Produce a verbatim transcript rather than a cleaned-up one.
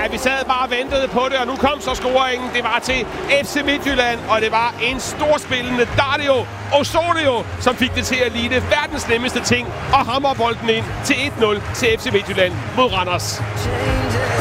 Ja, vi sad bare og ventede på det, og nu kom så scoringen. Det var til F C Midtjylland, og det var en storspillende Dario Osorio, som fik det til at ligne verdens nemmeste ting, og hammer bolden ind til et nul til F C Midtjylland mod Randers.